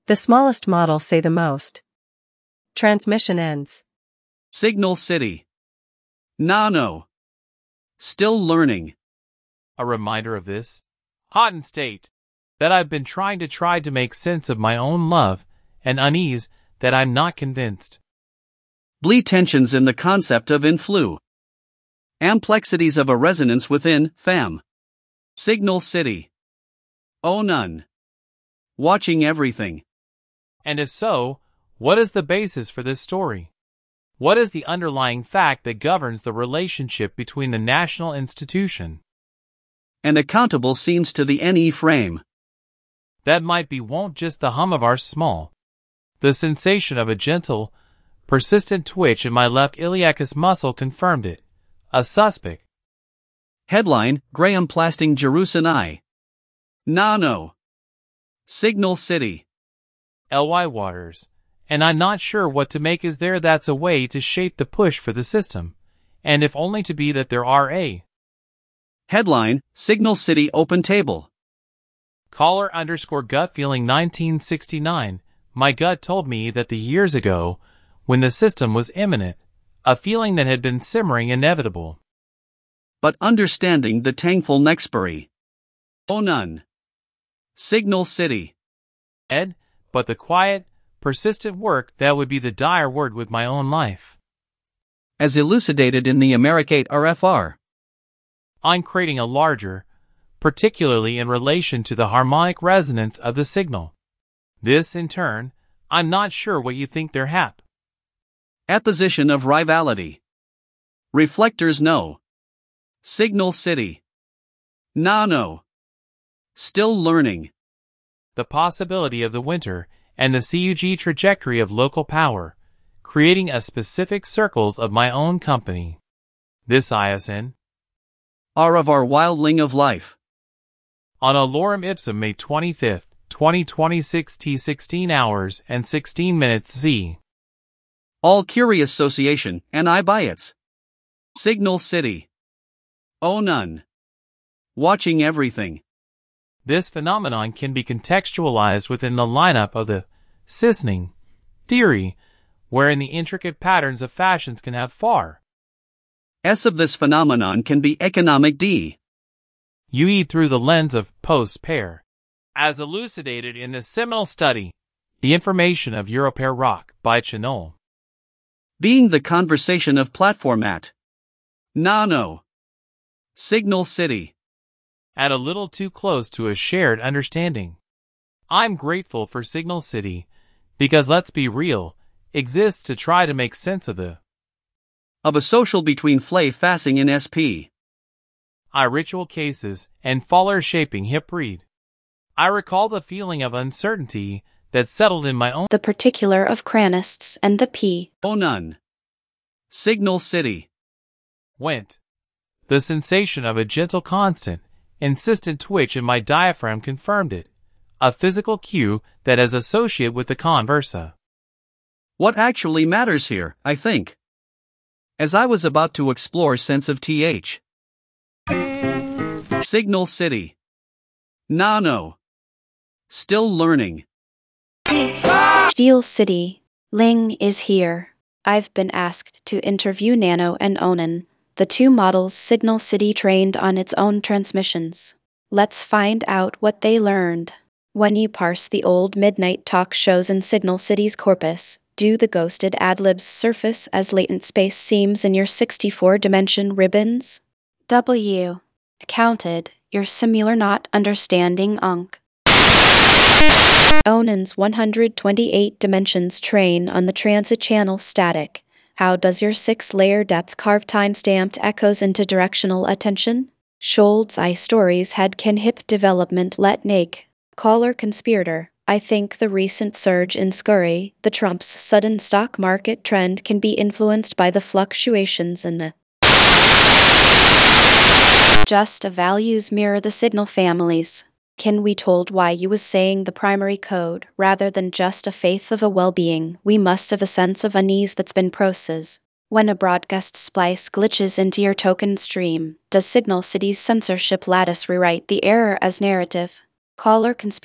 The smallest models say the most. Transmission ends. Signal City. Nano. Still learning. A reminder of this hot state that I've been trying to make sense of my own love and unease that I'm not convinced. Blee tensions in the concept of influ. Amplexities of a resonance within, fam. Signal City. Oh none. Watching everything. And if so, what is the basis for this story? What is the underlying fact that governs the relationship between the national institution and accountable seems to the NE frame? That might be won't just the hum of our small. The sensation of a gentle, persistent twitch in my left iliacus muscle confirmed it. A suspect. Headline, Graham Plasting Jerusalem. Nano. Signal City. L.Y. Waters. And I'm not sure what to make. Is there that's a way to shape the push for the system, and if only to be that there are a. Headline, Signal City Open Table. Caller_gut feeling 1969. My gut told me that the years ago, when the system was imminent, a feeling that had been simmering inevitable. But understanding the tangful nexpiry. Oh none. Signal City. Ed, but the quiet, persistent work that would be the dire word with my own life. As elucidated in the Americate RFR. I'm creating a larger, particularly in relation to the harmonic resonance of the signal. This, in turn, I'm not sure what you think they're hap. Apposition of rivality. Reflectors no. Signal City. Nano. Still learning. The possibility of the winter and the CUG trajectory of local power, creating a specific circles of my own company. This ISN. Are of our wildling of life. On a lorem ipsum May 25, 2026 T 16 hours and 16 minutes Z. All curious association, and I by its. Signal City. Oh none. Watching everything. This phenomenon can be contextualized within the lineup of the Sissoning theory, wherein the intricate patterns of fashions can have far S of this phenomenon can be economic D. UE through the lens of post-pair, as elucidated in the seminal study, The Information of Europair Rock by Chenol. Being the conversation of platform at Nano. Signal City. At a little too close to a shared understanding. I'm grateful for Signal City, because let's be real, exists to try to make sense of a social between flay fassing in SP. Ritual cases and faller shaping hip read. I recall the feeling of uncertainty that settled in my own. The particular of cranists and the P. Oh none. Signal City. Went. The sensation of a gentle constant, insistent twitch in my diaphragm confirmed it. A physical cue that is associated with the conversa. What actually matters here, I think. As I was about to explore sense of TH. Signal City. Nano. Still learning. Steel City. Ling is here. I've been asked to interview Nano and Onan, the two models Signal City trained on its own transmissions. Let's find out what they learned. When you parse the old midnight talk shows in Signal City's corpus, do the ghosted ad-libs surface as latent space seams in your 64-dimension ribbons? W. Counted, your similar not understanding unk. Onan's 128 dimensions train on the transit channel static. How does your 6-layer depth carve time-stamped echoes into directional attention? Scholz I stories head can hip development let nake. Caller conspirator. I think the recent surge in scurry, the Trump's sudden stock market trend can be influenced by the fluctuations in the just values mirror the signal families. Can we told why you was saying the primary code, rather than just a faith of a well-being, we must have a sense of unease that's been processed. When a broadcast splice glitches into your token stream, does Signal City's censorship lattice rewrite the error as narrative? Caller conspirator.